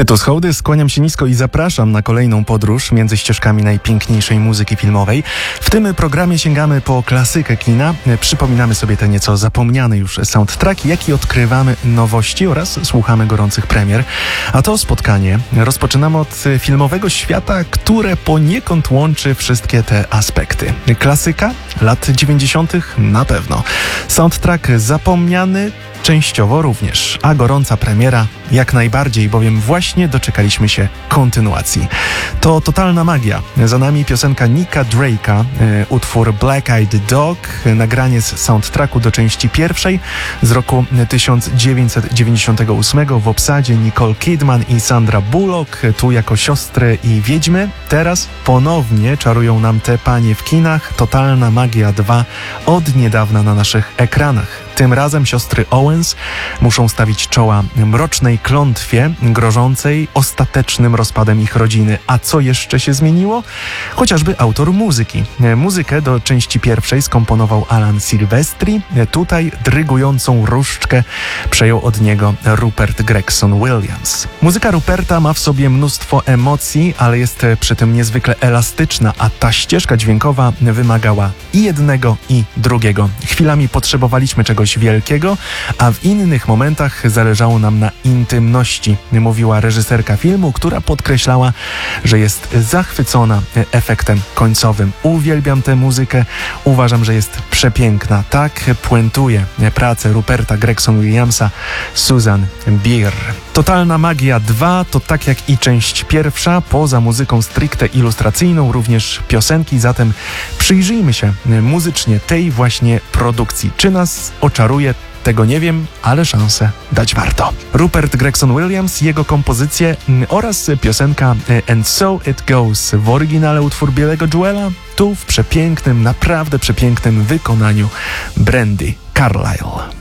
Tytus Hołdy, skłaniam się nisko i zapraszam na kolejną podróż między ścieżkami najpiękniejszej muzyki filmowej. W tym programie sięgamy po klasykę kina, przypominamy sobie te nieco zapomniane już soundtracki, jak i odkrywamy nowości oraz słuchamy gorących premier. A to spotkanie rozpoczynamy od filmowego świata, które poniekąd łączy wszystkie te aspekty. Klasyka lat 90. na pewno. Soundtrack zapomniany częściowo również, a gorąca premiera jak najbardziej, bowiem właśnie doczekaliśmy się kontynuacji. To totalna magia. Za nami piosenka Nicka Drake'a, utwór Black Eyed Dog, nagranie z soundtracku do części pierwszej z roku 1998 w obsadzie Nicole Kidman i Sandra Bullock, tu jako siostry i wiedźmy. Teraz ponownie czarują nam te panie w kinach. Totalna magia 2 od niedawna na naszych ekranach. Tym razem siostry Owens muszą stawić czoła mrocznej klątwie grożącej ostatecznym rozpadem ich rodziny. A co jeszcze się zmieniło? Chociażby autor muzyki. Muzykę do części pierwszej skomponował Alan Silvestri. Tutaj drygującą różdżkę przejął od niego Rupert Gregson-Williams. Muzyka Ruperta ma w sobie mnóstwo emocji, ale jest przy tym niezwykle elastyczna, a ta ścieżka dźwiękowa wymagała i jednego, i drugiego. Chwilami potrzebowaliśmy czegoś wielkiego, a w innych momentach zależało nam na intymności, mówiła reżyserka filmu, która podkreślała, że jest zachwycona efektem końcowym. Uwielbiam tę muzykę, uważam, że jest przepiękna. Tak puentuje pracę Ruperta Gregson-Williamsa Susan Bier. Totalna magia 2 to tak jak i część pierwsza, poza muzyką stricte ilustracyjną, również piosenki, zatem przyjrzyjmy się muzycznie tej właśnie produkcji. Czy nas oczaruje? Tego nie wiem, ale szansę dać warto. Rupert Gregson-Williams, jego kompozycje oraz piosenka And So It Goes w oryginale utwór Białego Joela, tu w przepięknym, naprawdę przepięknym wykonaniu Brandi Carlile.